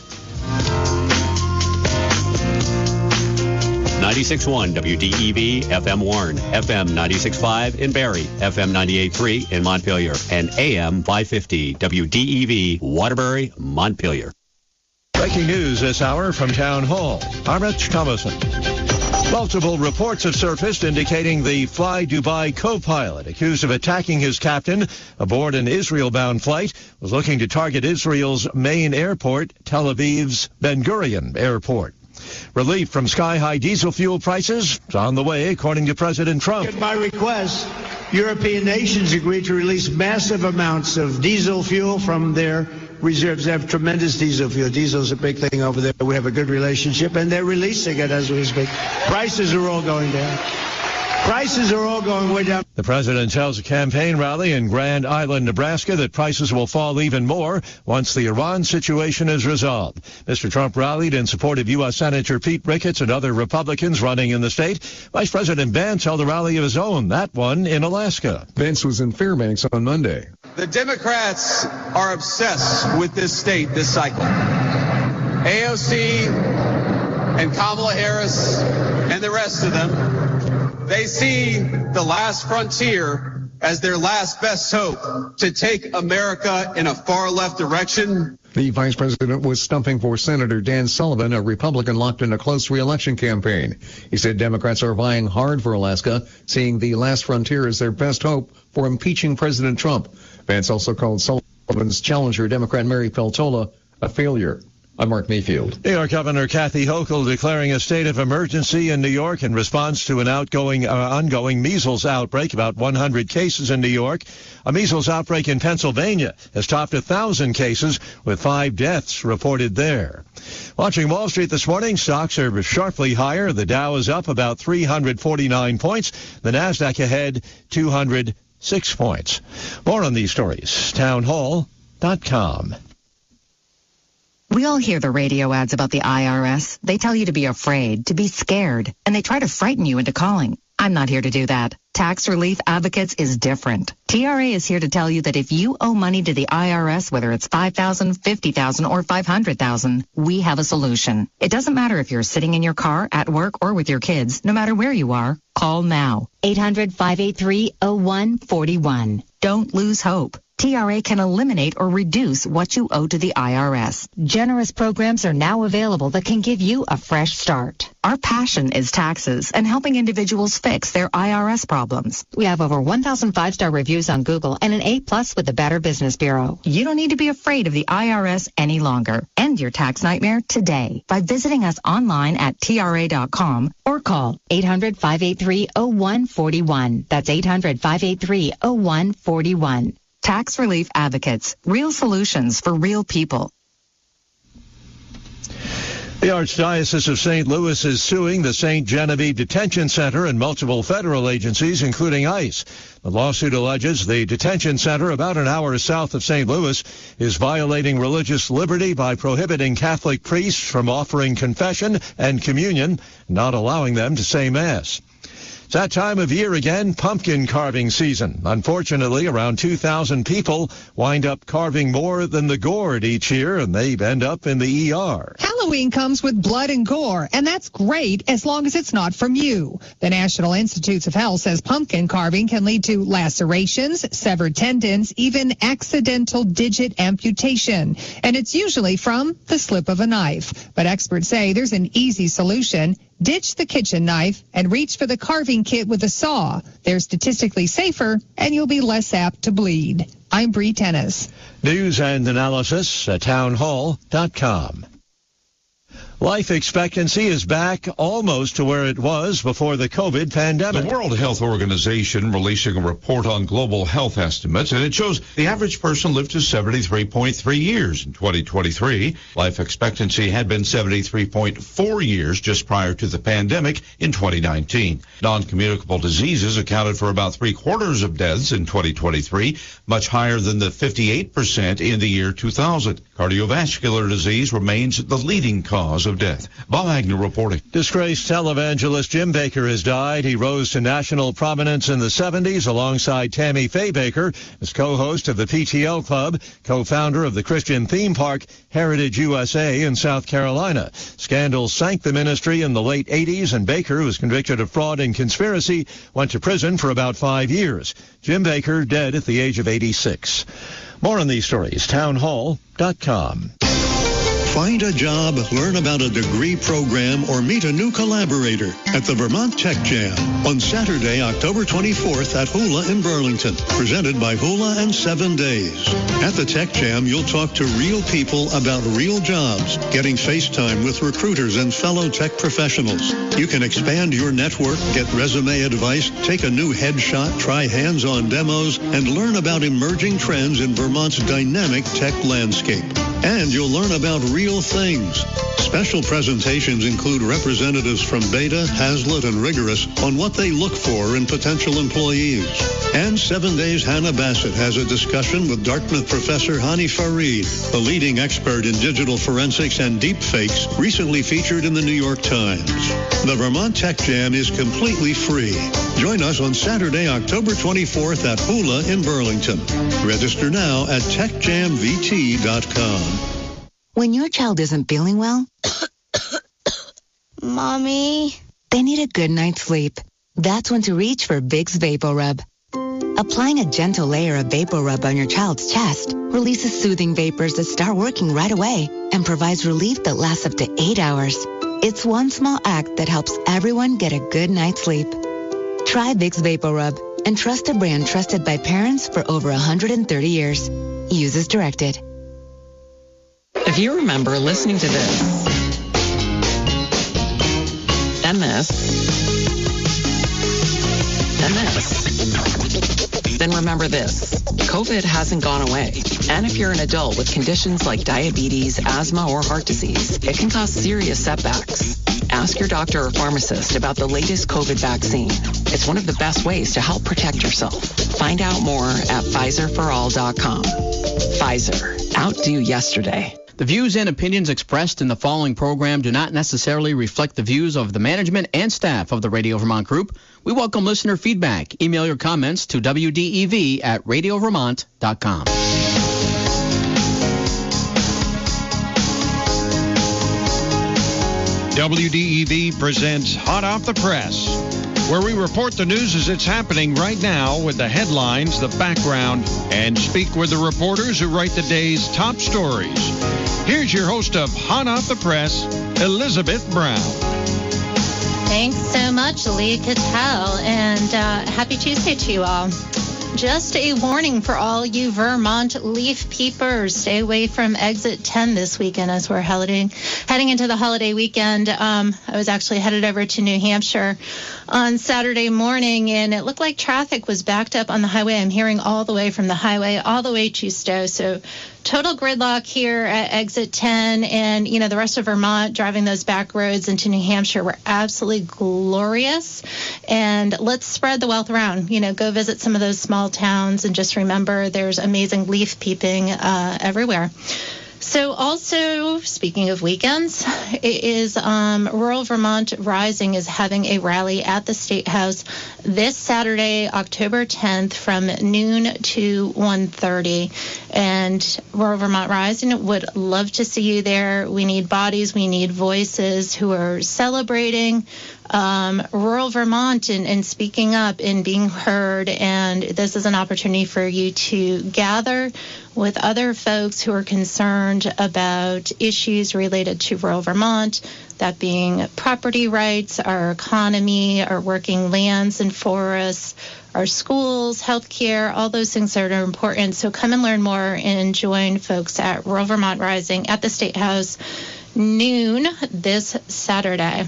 ninety-six point one W D E V F M Warren, F M ninety-six point five in Barrie, F M ninety-eight point three in Montpelier, and A M five fifty W D E V Waterbury, Montpelier. Breaking news this hour from Town Hall. I'm Rich Thomason. Multiple reports have surfaced indicating the Fly Dubai co-pilot, accused of attacking his captain aboard an Israel-bound flight, was looking to target Israel's main airport, Tel Aviv's Ben Gurion Airport. Relief from sky-high diesel fuel prices is on the way, according to President Trump. At my request, European nations agreed to release massive amounts of diesel fuel from their reserves. They have tremendous diesel fuel. Diesel is a big thing over there. We have a good relationship, and they're releasing it as we speak. Prices are all going down. Prices are all going way down. The president tells a campaign rally in Grand Island, Nebraska, that prices will fall even more once the Iran situation is resolved. Mister Trump rallied in support of U S Senator Pete Ricketts and other Republicans running in the state. Vice President Vance held a rally of his own, that one in Alaska. Vance was in Fairbanks on Monday. The Democrats are obsessed with this state this cycle. A O C and Kamala Harris and the rest of them, they see the last frontier as their last best hope to take America in a far left direction. The vice president was stumping for Senator Dan Sullivan, a Republican locked in a close re-election campaign. He said Democrats are vying hard for Alaska, seeing the last frontier as their best hope for impeaching President Trump. Vance also called Sullivan's challenger, Democrat Mary Peltola, a failure. I'm Mark Mayfield. New York Governor Kathy Hochul declaring a state of emergency in New York in response to an outgoing, uh, ongoing measles outbreak. About one hundred cases in New York. A measles outbreak in Pennsylvania has topped one thousand cases, with five deaths reported there. Watching Wall Street this morning, stocks are sharply higher. The Dow is up about three hundred forty-nine points. The Nasdaq ahead two hundred six points. More on these stories. town hall dot com. We all hear the radio ads about the I R S. They tell you to be afraid, to be scared, and they try to frighten you into calling. I'm not here to do that. Tax Relief Advocates is different. T R A is here to tell you that if you owe money to the I R S, whether it's five thousand dollars, fifty thousand dollars, or five hundred thousand dollars, we have a solution. It doesn't matter if you're sitting in your car, at work, or with your kids. No matter where you are, call now. eight hundred, five eight three, oh one four one. Don't lose hope. T R A can eliminate or reduce what you owe to the I R S. Generous programs are now available that can give you a fresh start. Our passion is taxes and helping individuals fix their I R S problems. We have over one thousand five-star reviews on Google and an A plus with the Better Business Bureau. You don't need to be afraid of the I R S any longer. End your tax nightmare today by visiting us online at T R A dot com or call eight hundred, five eight three, oh one four one. That's eight hundred, five eight three, oh one four one. Tax Relief Advocates, real solutions for real people. The Archdiocese of Saint Louis is suing the Saint Genevieve Detention Center and multiple federal agencies, including ICE. The lawsuit alleges the detention center, about an hour south of Saint Louis, is violating religious liberty by prohibiting Catholic priests from offering confession and communion, not allowing them to say Mass. It's that time of year again, pumpkin carving season. Unfortunately, around two thousand people wind up carving more than the gourd each year, and they end up in the E R. Halloween comes with blood and gore, and that's great as long as it's not from you. The National Institutes of Health says pumpkin carving can lead to lacerations, severed tendons, even accidental digit amputation. And it's usually from the slip of a knife. But experts say there's an easy solution. Ditch the kitchen knife and reach for the carving kit with a saw. They're statistically safer, and you'll be less apt to bleed. I'm Bree Tennis. News and analysis at town hall dot com. Life expectancy is back almost to where it was before the COVID pandemic. The World Health Organization releasing a report on global health estimates, and it shows the average person lived to seventy-three point three years in twenty twenty-three. Life expectancy had been seventy-three point four years just prior to the pandemic in twenty nineteen. Non-communicable diseases accounted for about three quarters of deaths in twenty twenty-three, much higher than the fifty-eight percent in the year two thousand. Cardiovascular disease remains the leading cause of death. Bob Agnew reporting. Disgraced televangelist Jim Bakker has died. He rose to national prominence in the seventies alongside Tammy Faye Bakker as co-host of the P T L Club, co-founder of the Christian theme park Heritage U S A in South Carolina. Scandal sank the ministry in the late eighties, and Bakker, who was convicted of fraud and conspiracy, went to prison for about five years. Jim Bakker dead at the age of eighty-six. More on these stories, town hall dot com. Find a job, learn about a degree program, or meet a new collaborator at the Vermont Tech Jam on Saturday, October twenty-fourth at Hula in Burlington, presented by Hula and Seven Days. At the Tech Jam, you'll talk to real people about real jobs, getting FaceTime with recruiters and fellow tech professionals. You can expand your network, get resume advice, take a new headshot, try hands-on demos, and learn about emerging trends in Vermont's dynamic tech landscape. And you'll learn about real things. Special presentations include representatives from Beta, Hazlitt, and Rigorous on what they look for in potential employees. And Seven Days Hannah Bassett has a discussion with Dartmouth professor Hani Farid, the leading expert in digital forensics and deepfakes, recently featured in the New York Times. The Vermont Tech Jam is completely free. Join us on Saturday, October twenty-fourth at Hula in Burlington. Register now at tech jam v t dot com. When your child isn't feeling well, Mommy, they need a good night's sleep. That's when to reach for Vicks VapoRub. Applying a gentle layer of VapoRub on your child's chest releases soothing vapors that start working right away and provides relief that lasts up to eight hours. It's one small act that helps everyone get a good night's sleep. Try Vicks VapoRub and trust a brand trusted by parents for over one hundred thirty years. Use as directed. If you remember listening to this, and this, and this, then remember this. COVID hasn't gone away. And if you're an adult with conditions like diabetes, asthma, or heart disease, it can cause serious setbacks. Ask your doctor or pharmacist about the latest COVID vaccine. It's one of the best ways to help protect yourself. Find out more at Pfizer for all dot com. Pfizer. Outdo yesterday. The views and opinions expressed in the following program do not necessarily reflect the views of the management and staff of the Radio Vermont Group. We welcome listener feedback. Email your comments to W D E V at radio vermont dot com. W D E V presents Hot Off the Press, where we report the news as it's happening right now with the headlines, the background, and speak with the reporters who write the day's top stories. Here's your host of Hot Off the Press, Elizabeth Brown. Thanks so much, Leah Cattell, and uh, happy Tuesday to you all. Just a warning for all you Vermont leaf peepers. Stay away from exit ten this weekend as we're heading, heading into the holiday weekend. Um, I was actually headed over to New Hampshire on Saturday morning, and it looked like traffic was backed up on the highway. I'm hearing all the way from the highway all the way to Stowe. So total gridlock here at exit ten, and, you know, the rest of Vermont driving those back roads into New Hampshire were absolutely glorious. And let's spread the wealth around. You know, go visit some of those small towns, and just remember there's amazing leaf peeping uh, everywhere. So also, speaking of weekends, it is um, Rural Vermont Rising is having a rally at the State House this Saturday, October tenth, from noon to one thirty. And Rural Vermont Rising would love to see you there. We need bodies, we need voices who are celebrating um, rural Vermont and, and speaking up and being heard. And this is an opportunity for you to gather with other folks who are concerned about issues related to rural Vermont, that being property rights, our economy, our working lands and forests, our schools, healthcare, all those things that are important. So come and learn more and join folks at Rural Vermont Rising at the State House, noon this Saturday.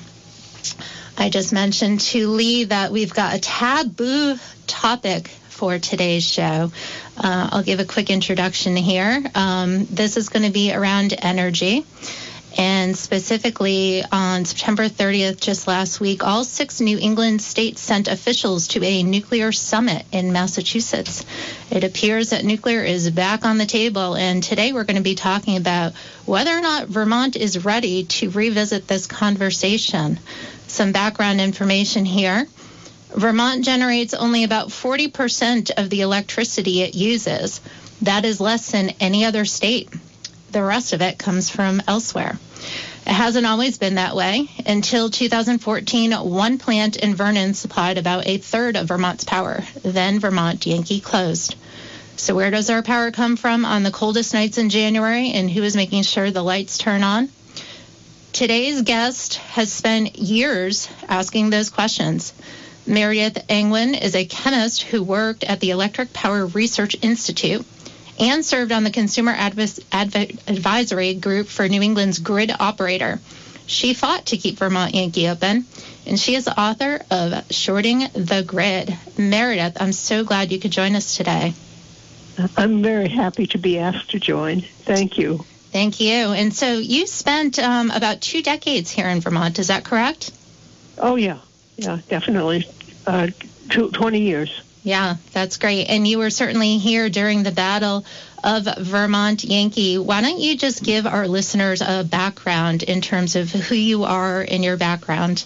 I just mentioned to Lee that we've got a taboo topic for today's show. Uh, I'll give a quick introduction here. Um, this is going to be around energy. And specifically on September thirtieth, just last week, all six New England states sent officials to a nuclear summit in Massachusetts. It appears that nuclear is back on the table, and today we're going to be talking about whether or not Vermont is ready to revisit this conversation. Some background information here. Vermont generates only about forty percent of the electricity it uses. That is less than any other state. The rest of it comes from elsewhere. It hasn't always been that way. Until two thousand fourteen, one plant in Vernon supplied about a third of Vermont's power. Then Vermont Yankee closed. So where does our power come from on the coldest nights in January, and who is making sure the lights turn on? Today's guest has spent years asking those questions. Meredith Angwin is a chemist who worked at the Electric Power Research Institute and served on the Consumer Advis- Adv- Advisory Group for New England's grid operator. She fought to keep Vermont Yankee open, and she is the author of Shorting the Grid. Meredith, I'm so glad you could join us today. I'm very happy to be asked to join. Thank you. Thank you. And so you spent um, about two decades here in Vermont, is that correct? Oh, yeah. Yeah, definitely. Uh, two, twenty years. Yeah, that's great. And you were certainly here during the Battle of Vermont Yankee. Why don't you just give our listeners a background in terms of who you are and your background?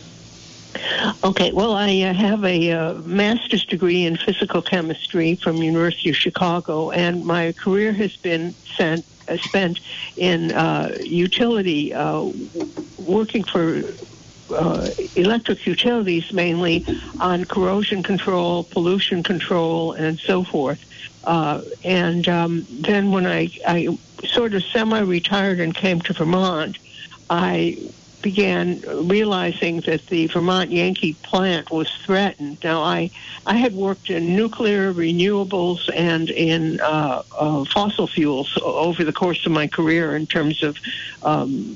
Okay, well, I uh, have a uh, master's degree in physical chemistry from University of Chicago, and my career has been sent, uh, spent in uh, utility, uh, working for Uh, electric utilities, mainly on corrosion control, pollution control, and so forth. Uh, and um, then when I, I sort of semi-retired and came to Vermont, I began realizing that the Vermont Yankee plant was threatened. Now, I I had worked in nuclear, renewables, and in uh, uh, fossil fuels over the course of my career in terms of um,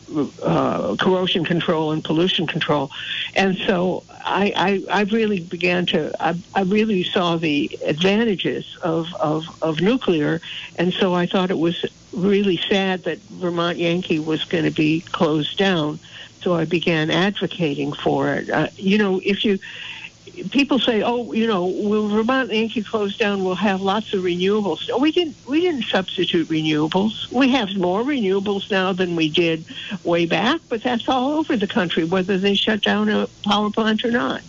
uh, corrosion control and pollution control. And so I, I, I really began to, I, I really saw the advantages of, of, of nuclear, and so I thought it was really sad that Vermont Yankee was going to be closed down. So I began advocating for it. Uh, you know, if you people say, "Oh, you know, will Vermont Yankee close down? We'll have lots of renewables." No, we didn't. We didn't substitute renewables. We have more renewables now than we did way back, but that's all over the country, whether they shut down a power plant or not.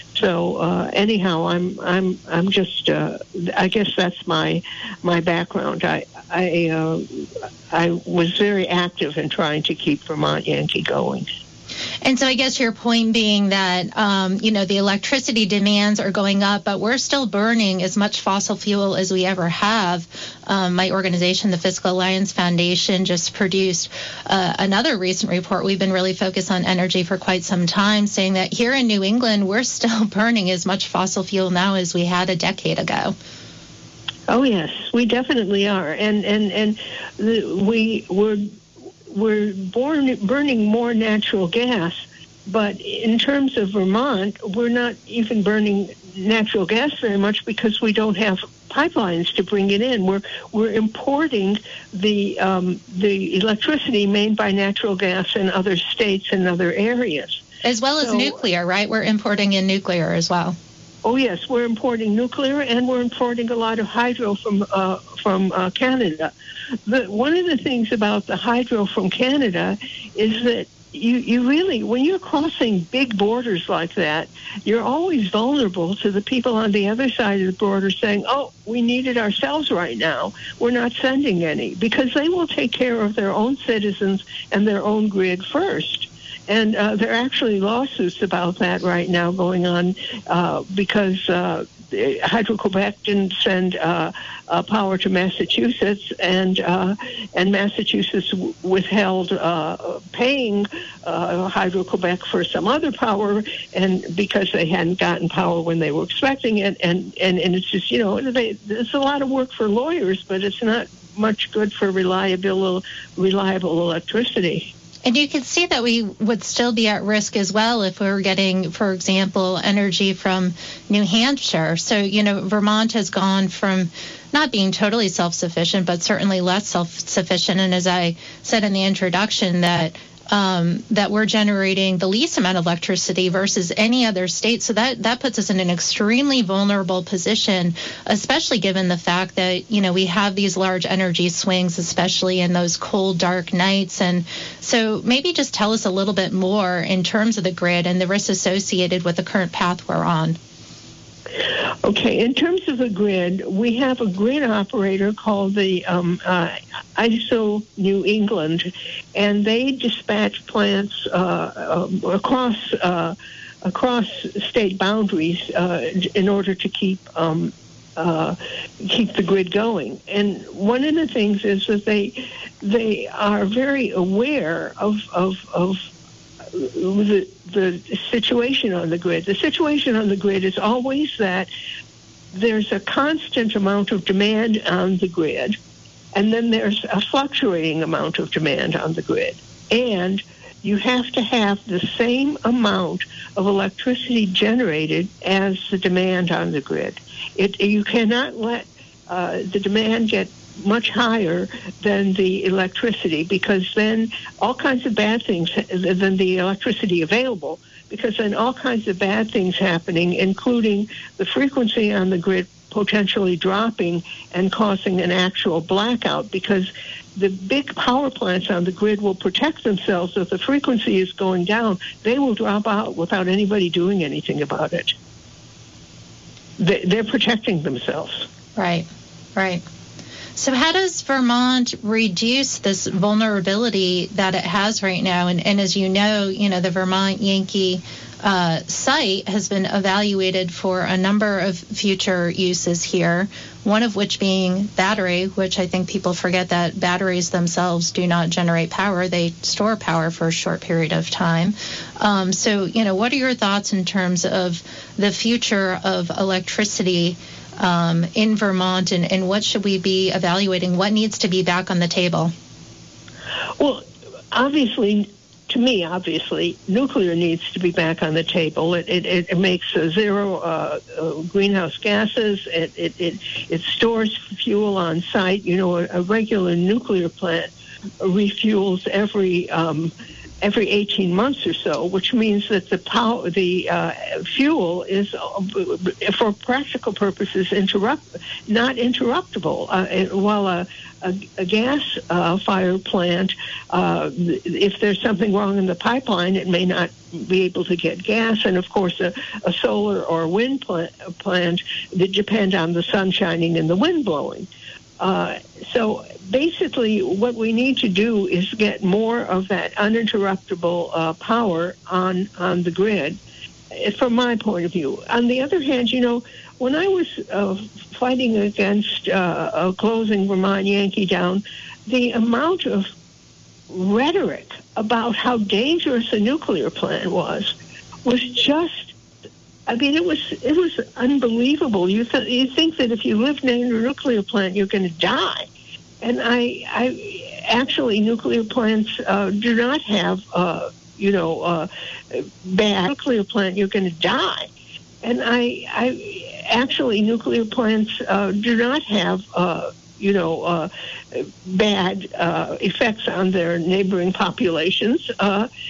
So uh, anyhow, I'm I'm I'm just uh, I guess that's my my background. I I uh, I was very active in trying to keep Vermont Yankee going. And so I guess your point being that, um, you know, the electricity demands are going up, but we're still burning as much fossil fuel as we ever have. Um, my organization, the Fiscal Alliance Foundation, just produced uh, another recent report. We've been really focused on energy for quite some time, saying that here in New England, we're still burning as much fossil fuel now as we had a decade ago. Oh, yes, we definitely are. And, and, and the, we were... We're born, burning more natural gas, but in terms of Vermont, we're not even burning natural gas very much because we don't have pipelines to bring it in. We're we're importing the um, the electricity made by natural gas in other states and other areas, as well as so, nuclear. Right? We're importing in nuclear as well. Oh yes, we're importing nuclear, and we're importing a lot of hydro from uh, from uh, Canada. The, one of the things about the hydro from Canada is that you, you really, when you're crossing big borders like that, you're always vulnerable to the people on the other side of the border saying, "Oh, we need it ourselves right now. We're not sending any," because they will take care of their own citizens and their own grid first. And uh, there are actually lawsuits about that right now going on uh, because uh, Hydro-Quebec didn't send uh, uh, power to Massachusetts, and uh, and Massachusetts w- withheld uh, paying uh, Hydro-Quebec for some other power, and because they hadn't gotten power when they were expecting it, and, and, and it's just, you know, they, it's a lot of work for lawyers, but it's not much good for reliable reliable electricity. And you can see that we would still be at risk as well if we were getting, for example, energy from New Hampshire. So, you know, Vermont has gone from not being totally self-sufficient, but certainly less self-sufficient. And as I said in the introduction, that um, that we're generating the least amount of electricity versus any other state. So that, that puts us in an extremely vulnerable position, especially given the fact that, you know, we have these large energy swings, especially in those cold, dark nights. And so maybe just tell us a little bit more in terms of the grid and the risks associated with the current path we're on. Okay, in terms of the grid, we have a grid operator called the um, uh, I S O New England, and they dispatch plants uh, uh, across uh, across state boundaries uh, in order to keep um, uh, keep the grid going. And one of the things is that they they are very aware of of, of the the situation on the grid. The situation on the grid is always that there's a constant amount of demand on the grid, and then there's a fluctuating amount of demand on the grid. And you have to have the same amount of electricity generated as the demand on the grid. It, you cannot let uh, the demand get much higher than the electricity, because then all kinds of bad things, than the electricity available, because then all kinds of bad things happening, including the frequency on the grid potentially dropping and causing an actual blackout, because the big power plants on the grid will protect themselves. If the frequency is going down, they will drop out without anybody doing anything about it. They're protecting themselves. Right, right. So how does Vermont reduce this vulnerability that it has right now? And, and as you know, you know, the Vermont Yankee uh, site has been evaluated for a number of future uses here, one of which being battery, which I think people forget that batteries themselves do not generate power. They store power for a short period of time. Um, so, you know, what are your thoughts in terms of the future of electricity um, in Vermont, and, and what should we be evaluating? What needs to be back on the table? Well, obviously, to me, obviously, nuclear needs to be back on the table. It it, it makes uh, zero uh, uh, greenhouse gases. It, it it it stores fuel on site. You know, a, a regular nuclear plant refuels every um, every eighteen months or so, which means that the power, the uh, fuel is, uh, for practical purposes, interrupt not interruptible. Uh, while a A, a gas uh, fire plant, uh, if there's something wrong in the pipeline, it may not be able to get gas. And of course, a, a solar or wind plant, plant that depend on the sun shining and the wind blowing. Uh, so basically, what we need to do is get more of that uninterruptible uh, power on on the grid, from my point of view. On the other hand, you know, when I was uh, fighting against uh, uh, closing Vermont Yankee Down, the amount of rhetoric about how dangerous a nuclear plant was was just, I mean, it was it was unbelievable. You, th- you think that if you live near a nuclear plant, you're going to die. And I, I actually, nuclear plants uh, do not have, uh, you know, uh, bad nuclear plant, you're going to die. And I, I actually, nuclear plants uh, do not have, uh, you know, uh, bad uh, effects on their neighboring populations. Uh,